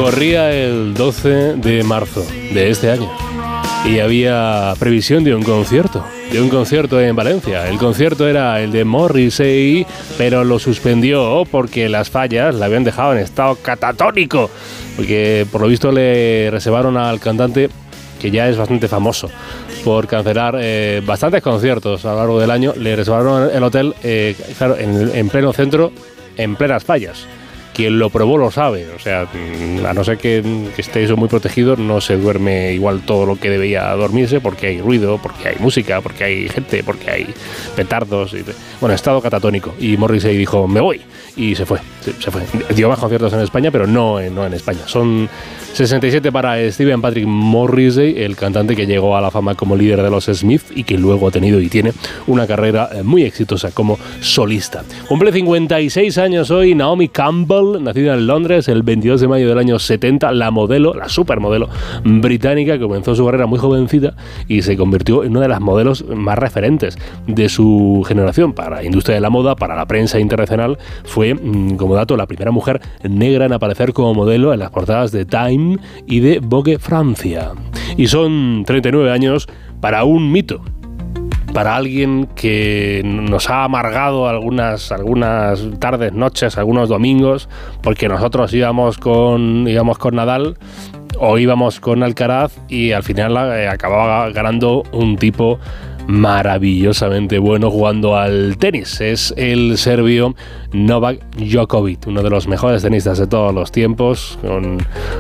Corría el 12 de marzo de este año y había previsión de un concierto en Valencia. El concierto era el de Morrissey, pero lo suspendió porque las fallas le habían dejado en estado catatónico, porque por lo visto le reservaron al cantante, que ya es bastante famoso por cancelar bastantes conciertos a lo largo del año, le reservaron el hotel, claro, en pleno centro, en plenas fallas. Quien lo probó lo sabe, o sea, a no ser que esté eso muy protegido, no se duerme igual todo lo que debía dormirse, porque hay ruido, porque hay música, porque hay gente, porque hay petardos, bueno, estado catatónico. Y Morrissey dijo, me voy, y se fue. Dio más conciertos en España, pero no en España. Son 67 para Stephen Patrick Morrissey, el cantante que llegó a la fama como líder de los Smith y que luego ha tenido y tiene una carrera muy exitosa como solista. Cumple 56 años hoy Naomi Campbell, nacida en Londres el 22 de mayo del año 70, la supermodelo británica, que comenzó su carrera muy jovencita y se convirtió en una de las modelos más referentes de su generación para la industria de la moda, para la prensa internacional. Fue, como dato, la primera mujer negra en aparecer como modelo en las portadas de Time y de Vogue Francia. Y son 39 años para un mito, para alguien que nos ha amargado algunas tardes, noches, algunos domingos, porque nosotros íbamos con Nadal o íbamos con Alcaraz y al final acababa ganando un tipo maravillosamente bueno jugando al tenis. Es el serbio Novak Djokovic, uno de los mejores tenistas de todos los tiempos, con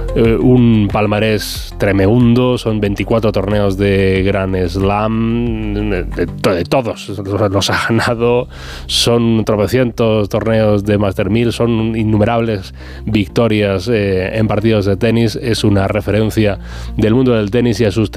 un palmarés tremendo. Son 24 torneos de Grand Slam, de todos los ha ganado. Son tropecientos torneos de Master 1000, son innumerables victorias en partidos de tenis. Es una referencia del mundo del tenis y a sus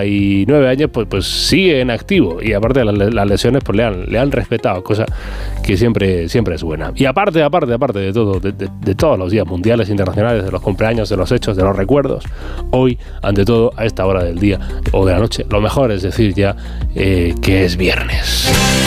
39 años pues sigue en activo. Y aparte las lesiones pues le han respetado, cosa que siempre es buena. Y aparte de todo, de todos los días mundiales, internacionales, de los cumpleaños, de los hechos, de los recuerdos, hoy, ante todo, a esta hora del día o de la noche, lo mejor es decir ya que es viernes.